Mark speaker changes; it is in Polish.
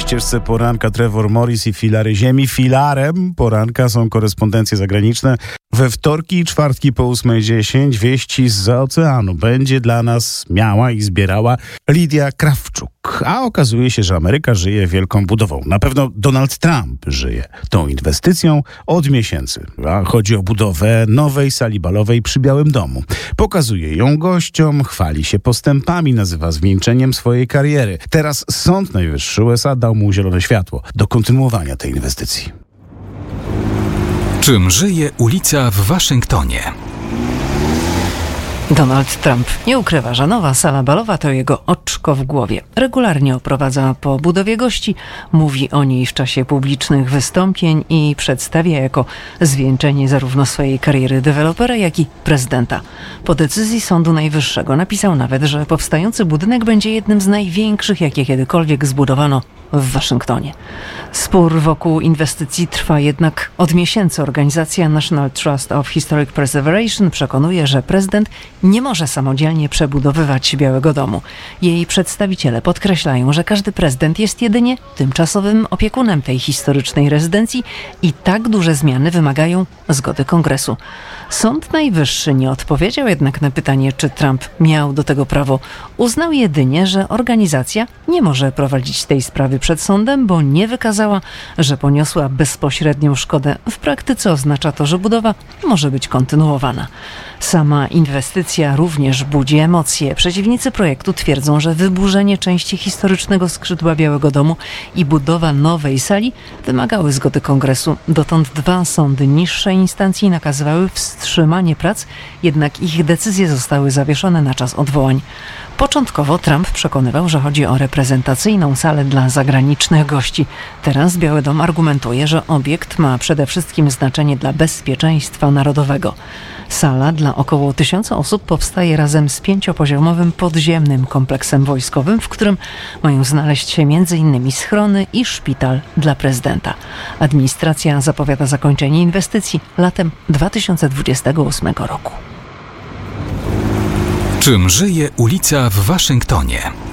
Speaker 1: ścieżce poranka Trevor Morris i filary ziemi. Filarem poranka są korespondencje zagraniczne. We wtorki i czwartki po 8:10 wieści zza oceanu będzie dla nas miała i zbierała Lidia Krawczuk. A okazuje się, że Ameryka żyje wielką budową. Na pewno Donald Trump żyje tą inwestycją od miesięcy. A chodzi o budowę nowej sali balowej przy Białym Domu. Pokazuje ją gościom, chwali się postępami, nazywa zwieńczeniem swojej kariery. Teraz Sąd Najwyższy USA dał mu zielone światło do kontynuowania tej inwestycji.
Speaker 2: Czym żyje ulica w Waszyngtonie?
Speaker 3: Donald Trump nie ukrywa, że nowa sala balowa to jego oczko w głowie. Regularnie oprowadza po budowie gości, mówi o niej w czasie publicznych wystąpień i przedstawia jako zwieńczenie zarówno swojej kariery dewelopera, jak i prezydenta. Po decyzji Sądu Najwyższego napisał nawet, że powstający budynek będzie jednym z największych, jakie kiedykolwiek zbudowano w Waszyngtonie. Spór wokół inwestycji trwa jednak od miesięcy. Organizacja National Trust of Historic Preservation przekonuje, że prezydent nie może samodzielnie przebudowywać Białego Domu. Jej przedstawiciele podkreślają, że każdy prezydent jest jedynie tymczasowym opiekunem tej historycznej rezydencji i tak duże zmiany wymagają zgody Kongresu. Sąd Najwyższy nie odpowiedział jednak na pytanie, czy Trump miał do tego prawo. Uznał jedynie, że organizacja nie może prowadzić tej sprawy przed sądem, bo nie wykazała, że poniosła bezpośrednią szkodę. W praktyce oznacza to, że budowa może być kontynuowana. Sama inwestycja również budzi emocje. Przeciwnicy projektu twierdzą, że wyburzenie części historycznego skrzydła Białego Domu i budowa nowej sali wymagały zgody Kongresu. Dotąd 2 sądy niższej instancji nakazywały wstrzymanie prac, jednak ich decyzje zostały zawieszone na czas odwołań. Początkowo Trump przekonywał, że chodzi o reprezentacyjną salę dla zagranicznych gości. Teraz Biały Dom argumentuje, że obiekt ma przede wszystkim znaczenie dla bezpieczeństwa narodowego. Sala dla około 1000 osób powstaje razem z 5-poziomowym podziemnym kompleksem wojskowym, w którym mają znaleźć się m.in. schrony i szpital dla prezydenta. Administracja zapowiada zakończenie inwestycji latem 2028 roku.
Speaker 2: Czym żyje ulica w Waszyngtonie?